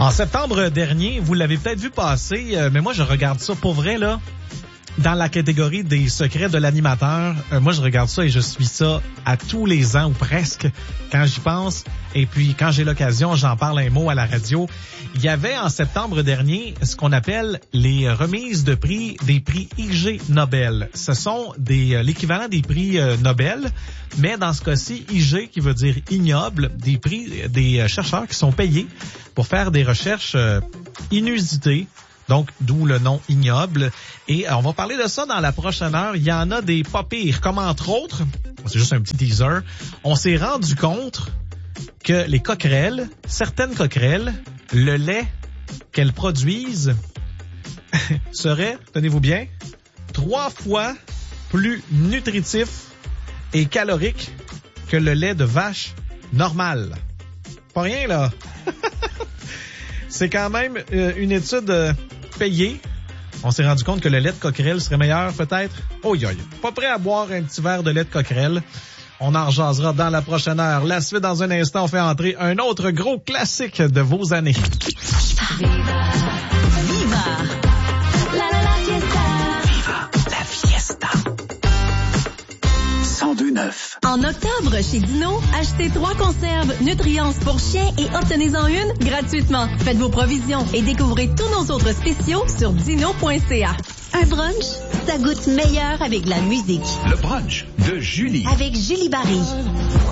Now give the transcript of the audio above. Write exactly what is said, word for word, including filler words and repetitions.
En septembre dernier, vous l'avez peut-être vu passer, euh, mais moi, je regarde ça pour vrai, là. Dans la catégorie des secrets de l'animateur, euh, moi, je regarde ça et je suis ça à tous les ans ou presque quand j'y pense. Et puis, quand j'ai l'occasion, j'en parle un mot à la radio. Il y avait en septembre dernier ce qu'on appelle les remises de prix des prix I G Nobel. Ce sont des euh, l'équivalent des prix euh, Nobel, mais dans ce cas-ci, I G qui veut dire ignoble, des prix des euh, chercheurs qui sont payés pour faire des recherches euh, inusitées. Donc, d'où le nom ignoble. Et euh, on va parler de ça dans la prochaine heure. Il y en a des pas pires, comme entre autres, c'est juste un petit teaser, on s'est rendu compte que les coquerelles, certaines coquerelles, le lait qu'elles produisent serait, tenez-vous bien, trois fois plus nutritif et calorique que le lait de vache normal. Pas rien, là. C'est quand même euh, une étude euh, payée. On s'est rendu compte que le lait de coquerelle serait meilleur, peut-être. Oh, yo, yo. Pas prêt à boire un petit verre de lait de coquerelle. On en jasera dans la prochaine heure. La suite, dans un instant, on fait entrer un autre gros classique de vos années. Viva! Viva! La la la fiesta! Viva la fiesta! cent deux neuf. En octobre, chez Dino, achetez trois conserves Nutriance pour chiens et obtenez-en une gratuitement. Faites vos provisions et découvrez tous nos autres spéciaux sur dino point c a. Un brunch, ça goûte meilleur avec la musique. Le brunch de Julie. Avec Julie Barry.